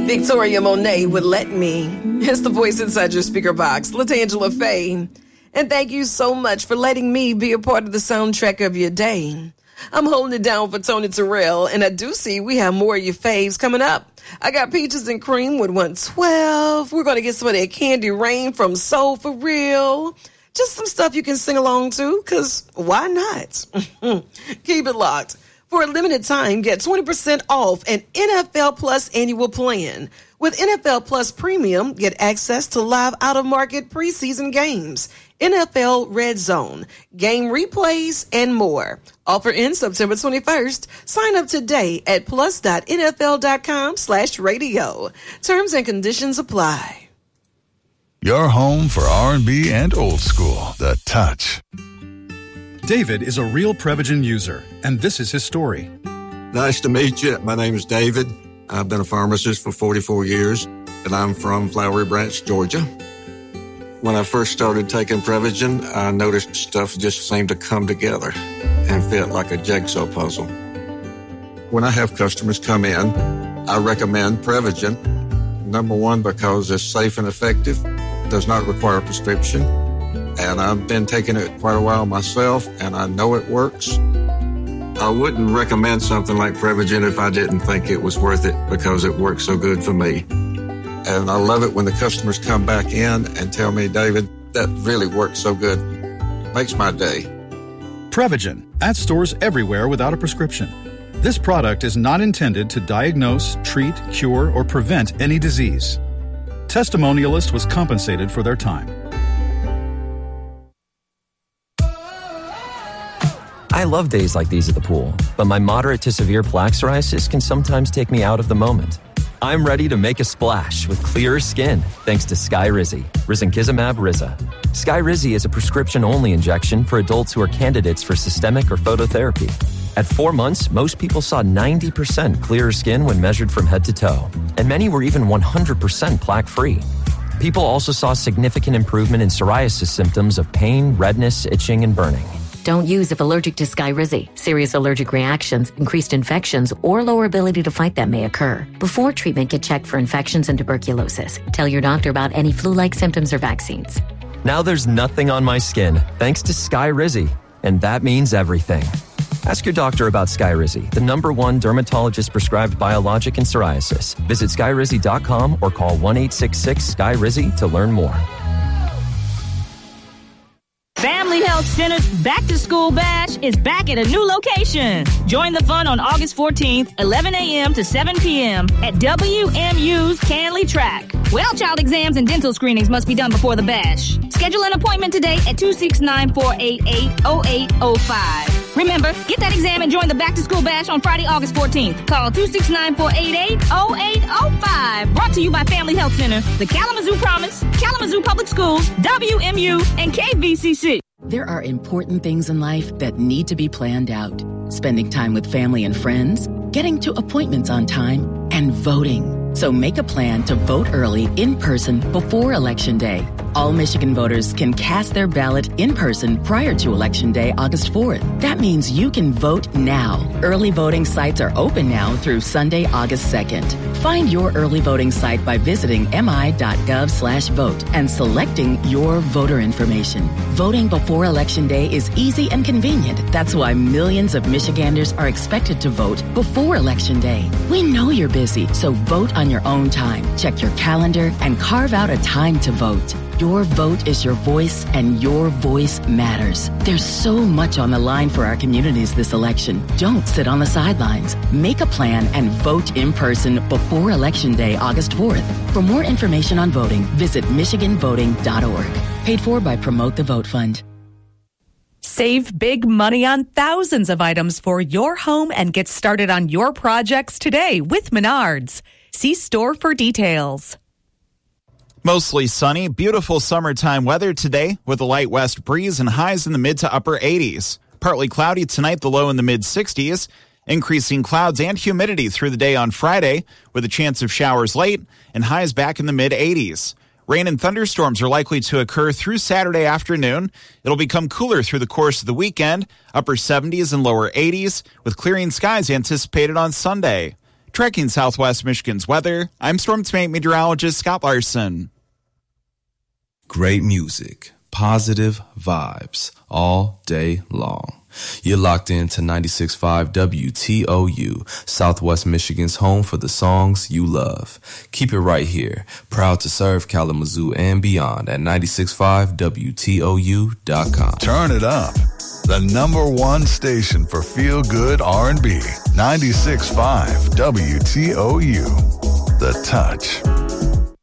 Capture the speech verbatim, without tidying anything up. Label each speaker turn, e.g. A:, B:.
A: Victoria Monet would let me. It's the voice inside your speaker box, LaTangela Faye. And thank you so much for letting me be a part of the soundtrack of your day. I'm holding it down for Tony Terrell, and I do see we have more of your faves coming up. I got Peaches and Cream with one twelve. We're going to get some of that Candy Rain from Soul for Real. Just some stuff you can sing along to, because why not? Keep it locked. For a limited time, get twenty percent off an N F L Plus annual plan. With N F L Plus Premium, get access to live out-of-market preseason games, N F L Red Zone, game replays, and more. Offer ends September twenty-first. Sign up today at plus.nfl.com slash radio. Terms and conditions apply.
B: Your home for R and B and old school, The Touch.
C: David is a real Prevagen user, and this is his story.
D: Nice to meet you. My name is David. I've been a pharmacist for forty-four years, and I'm from Flowery Branch, Georgia. When I first started taking Prevagen, I noticed stuff just seemed to come together and fit like a jigsaw puzzle. When I have customers come in, I recommend Prevagen. Number one, because it's safe and effective, does not require a prescription, and I've been taking it quite a while myself, and I know it works. I wouldn't recommend something like Prevagen if I didn't think it was worth it because it works so good for me. And I love it when the customers come back in and tell me, David, that really works so good. Makes my day.
C: Prevagen, at stores everywhere without a prescription. This product is not intended to diagnose, treat, cure, or prevent any disease. Testimonialist was compensated for their time.
E: I love days like these at the pool, but my moderate to severe plaque psoriasis can sometimes take me out of the moment. I'm ready to make a splash with clearer skin thanks to Skyrizi, risankizumab Riza. Skyrizi is a prescription-only injection for adults who are candidates for systemic or phototherapy. At four months, most people saw ninety percent clearer skin when measured from head to toe, and many were even one hundred percent plaque-free. People also saw significant improvement in psoriasis symptoms of pain, redness, itching, and burning.
F: Don't use if allergic to Skyrizi. Serious allergic reactions, increased infections, or lower ability to fight them may occur. Before treatment, get checked for infections and tuberculosis. Tell your doctor about any flu-like symptoms or vaccines.
E: Now there's nothing on my skin thanks to Skyrizi, and that means everything. Ask your doctor about Skyrizi, the number one dermatologist-prescribed biologic in psoriasis. Visit skyrizi dot com or call one eight six six S K Y R I Z Y to learn more.
G: Family Health Center's Back to School Bash is back at a new location. Join the fun on August fourteenth, eleven a.m. to seven p.m. at W M U's Canley Track. Well, child exams and dental screenings must be done before the bash. Schedule an appointment today at two six nine, four eight eight, zero eight zero five. Remember, get that exam and join the Back to School Bash on Friday, August fourteenth. Call two six nine, four eight eight, zero eight zero five. Brought to you by Family Health Center, the Kalamazoo Promise, Kalamazoo Public Schools, W M U, and K V C C.
H: There are important things in life that need to be planned out. Spending time with family and friends, getting to appointments on time, and voting. So make a plan to vote early in person before Election Day. All Michigan voters can cast their ballot in person prior to Election Day, August fourth. That means you can vote now. Early voting sites are open now through Sunday, August second. Find your early voting site by visiting mi.gov slash vote and selecting your voter information. Voting before Election Day is easy and convenient. That's why millions of Michiganders are expected to vote before Election Day. We know you're busy, so vote on your own time. Check your calendar and carve out a time to vote. Your vote is your voice, and your voice matters. There's so much on the line for our communities this election. Don't sit on the sidelines. Make a plan and vote in person before Election Day, August fourth. For more information on voting, visit michigan voting dot org. Paid for by Promote the Vote Fund.
I: Save big money on thousands of items for your home and get started on your projects today with Menards. See store for details.
J: Mostly sunny, beautiful summertime weather today with a light west breeze and highs in the mid to upper eighties. Partly cloudy tonight, the low in the mid sixties. Increasing clouds and humidity through the day on Friday with a chance of showers late and highs back in the mid eighties. Rain and thunderstorms are likely to occur through Saturday afternoon. It'll become cooler through the course of the weekend, upper seventies and lower eighties, with clearing skies anticipated on Sunday. Tracking Southwest Michigan's weather, I'm Storm Team meteorologist Scott Larson.
K: Great music, positive vibes all day long. You're locked into ninety-six point five W T O U, Southwest Michigan's home for the songs you love. Keep it right here. Proud to serve Kalamazoo and beyond at ninety-six point five W T O U dot com.
B: Turn it up. The number one station for feel-good R and B. ninety-six point five W T O U. The Touch.